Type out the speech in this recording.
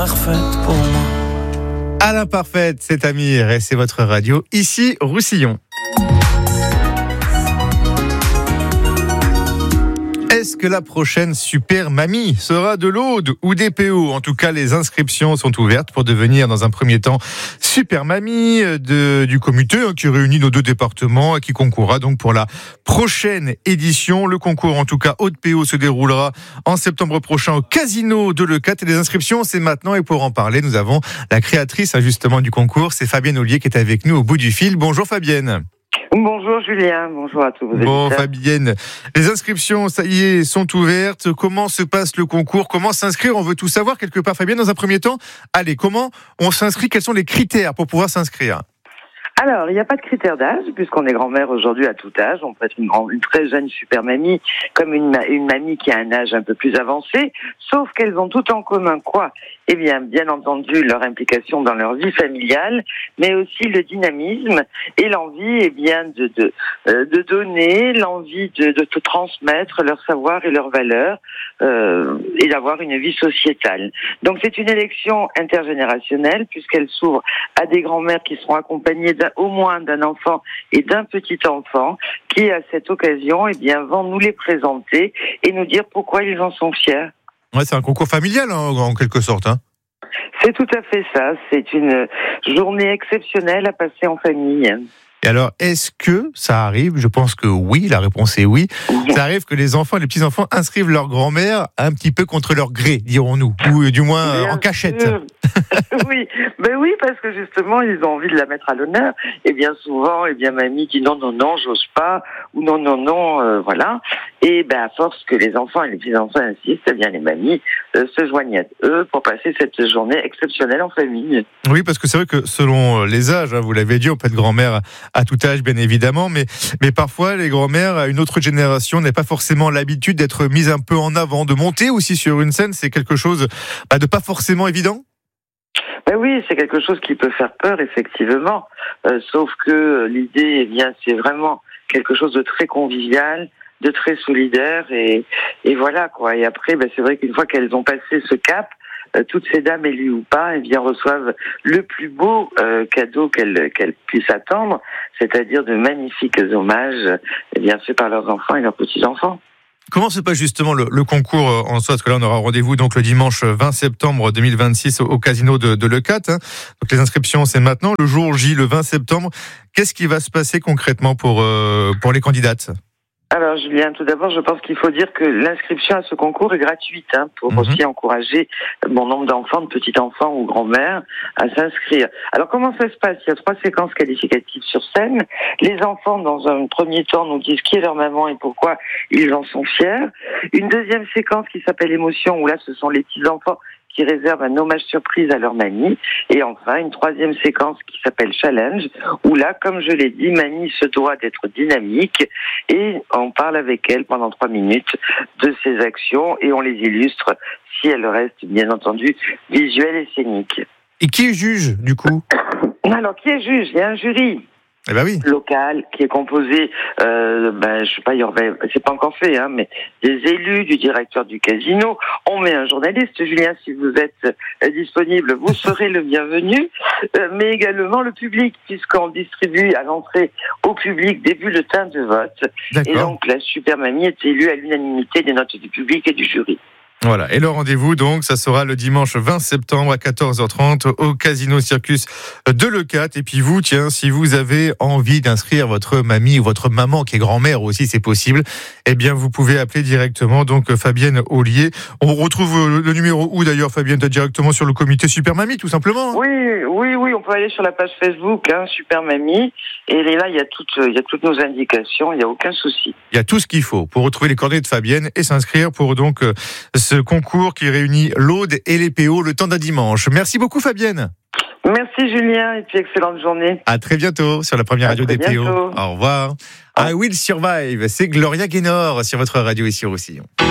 Parfaite pour moi. À l'imparfaite, c'est Amir et c'est votre radio, ici Roussillon. Est-ce que la prochaine Super Mamie sera de l'Aude ou des PO ? En tout cas, les inscriptions sont ouvertes pour devenir dans un premier temps Super Mamie du comité qui réunit nos deux départements et qui concourra donc pour la prochaine édition. Le concours, en tout cas, Aude PO, se déroulera en septembre prochain au Casino de Leucate et les inscriptions, c'est maintenant. Et pour en parler, nous avons la créatrice justement du concours, c'est Fabienne Ollier qui est avec nous au bout du fil. Bonjour Fabienne. Bonjour Julien, bonjour à tous vos auditeurs. Bon Fabienne, les inscriptions, ça y est, sont ouvertes. Comment se passe le concours ? Comment s'inscrire ? On veut tout savoir quelque part. Fabienne, dans un premier temps, allez, comment on s'inscrit ? Quels sont les critères pour pouvoir s'inscrire ? Alors, il n'y a pas de critère d'âge, puisqu'on est grand-mère aujourd'hui à tout âge. On peut être une très jeune super mamie, comme une mamie qui a un âge un peu plus avancé, sauf qu'elles ont tout en commun quoi ? Eh bien entendu, leur implication dans leur vie familiale, mais aussi le dynamisme et l'envie, de donner, l'envie de transmettre leur savoir et leurs valeurs, et d'avoir une vie sociétale. Donc c'est une élection intergénérationnelle, puisqu'elle s'ouvre à des grands-mères qui seront accompagnées au moins d'un enfant et d'un petit enfant, qui à cette occasion, vont nous les présenter et nous dire pourquoi ils en sont fiers. Ouais, c'est un concours familial en quelque sorte. C'est tout à fait ça. C'est une journée exceptionnelle à passer en famille. Et alors, est-ce que ça arrive ? Je pense que oui, la réponse est oui. Ça arrive que les enfants, les petits-enfants inscrivent leur grand-mère un petit peu contre leur gré, dirons-nous, ou du moins en cachette. Oui, parce que justement, ils ont envie de la mettre à l'honneur. Et bien souvent, mamie dit non, j'ose pas, ou non, voilà. Et à force que les enfants et les petits-enfants insistent, les mamies se joignent à eux pour passer cette journée exceptionnelle en famille. Oui, parce que c'est vrai que selon les âges, vous l'avez dit, on peut être grand-mère à tout âge, bien évidemment, mais parfois, les grand-mères, une autre génération, n'a pas forcément l'habitude d'être mise un peu en avant, de monter aussi sur une scène. C'est quelque chose de pas forcément évident. Oui, c'est quelque chose qui peut faire peur, effectivement. Sauf que l'idée, c'est vraiment quelque chose de très convivial, de très solidaire, et voilà quoi. Et après, c'est vrai qu'une fois qu'elles ont passé ce cap, toutes ces dames, élues ou pas, reçoivent le plus beau cadeau qu'elles puissent attendre, c'est-à-dire de magnifiques hommages, faits par leurs enfants et leurs petits-enfants. Comment se passe justement le concours en soi ? Parce que là, on aura rendez-vous donc le dimanche 20 septembre 2026 au Casino de Leucate. Donc les inscriptions, c'est maintenant. Le jour J, le 20 septembre. Qu'est-ce qui va se passer concrètement pour les candidates ? Alors Julien, tout d'abord, je pense qu'il faut dire que l'inscription à ce concours est gratuite, pour aussi encourager bon nombre d'enfants, de petits-enfants ou grands-mères à s'inscrire. Alors comment ça se passe ? Il y a 3 séquences qualificatives sur scène. Les enfants, dans un premier temps, nous disent qui est leur maman et pourquoi ils en sont fiers. Une deuxième séquence qui s'appelle Émotion, où là, ce sont les petits-enfants qui réservent un hommage surprise à leur mamie. Et enfin, une 3e séquence qui s'appelle Challenge, où là, comme je l'ai dit, mamie se doit d'être dynamique et on parle avec elle pendant 3 minutes de ses actions et on les illustre si elles restent, bien entendu, visuelles et scéniques. Et qui est juge, du coup ? Alors, qui est juge ? Il y a un jury. Eh ben oui. Local, qui est composé, je sais pas, c'est pas encore fait, mais des élus, du directeur du casino. On met un journaliste, Julien, si vous êtes disponible, vous serez le bienvenu, mais également le public, puisqu'on distribue à l'entrée au public des bulletins de vote. D'accord. Et donc, la Super Mamie est élue à l'unanimité des notes du public et du jury. Voilà, et le rendez-vous donc, ça sera le dimanche 20 septembre à 14h30 au Casino Circus de Leucate. Et puis vous, tiens, si vous avez envie d'inscrire votre mamie ou votre maman qui est grand-mère aussi, c'est possible, eh bien vous pouvez appeler directement donc Fabienne Ollier. On retrouve le numéro où d'ailleurs, Fabienne, directement sur le comité Super Mamie, tout simplement. Oui, on peut aller sur la page Facebook, Super Mamie, et là il y a toutes nos indications, il n'y a aucun souci. Il y a tout ce qu'il faut pour retrouver les coordonnées de Fabienne et s'inscrire pour donc ce concours qui réunit l'Aude et les PO le temps d'un dimanche. Merci beaucoup Fabienne. Merci Julien et puis excellente journée. À très bientôt sur la première radio des PO. Au revoir. I Will Survive, c'est Gloria Gaynor sur votre radio ici au Roussillon.